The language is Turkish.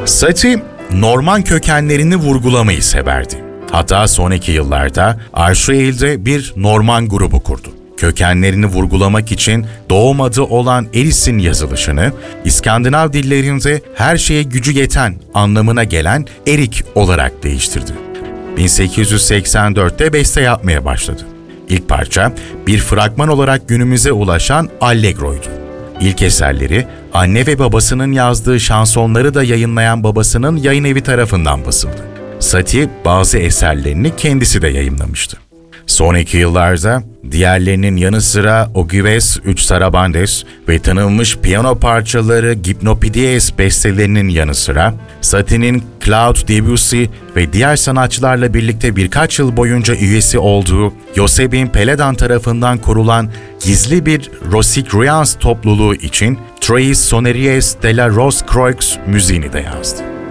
Satie, Norman kökenlerini vurgulamayı severdi. Hatta sonraki yıllarda Arşuel'de bir Norman grubu kurdu. Kökenlerini vurgulamak için doğum adı olan Eris'in yazılışını, İskandinav dillerinde her şeye gücü yeten anlamına gelen Erik olarak değiştirdi. 1884'te beste yapmaya başladı. İlk parça bir fragman olarak günümüze ulaşan Allegro'ydu. İlk eserleri anne ve babasının yazdığı şansonları da yayınlayan babasının yayın evi tarafından basıldı. Satie bazı eserlerini kendisi de yayımlamıştı. Sonraki yıllarda diğerlerinin yanı sıra Ogyves Üç Sarabandes ve tanınmış piyano parçaları Gymnopidies bestelerinin yanı sıra Satie'nin Claude Debussy ve diğer sanatçılarla birlikte birkaç yıl boyunca üyesi olduğu Josebin Peledan tarafından kurulan gizli bir Rosicrucians topluluğu için Trois Sonneries de la Rose-Croix müziğini de yazdı.